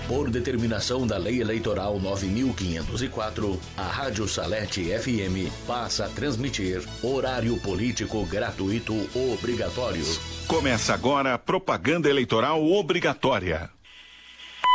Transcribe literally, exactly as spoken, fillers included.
Por determinação da Lei Eleitoral nove mil quinhentos e quatro, a Rádio Salete F M passa a transmitir horário político gratuito obrigatório. Começa agora a propaganda eleitoral obrigatória.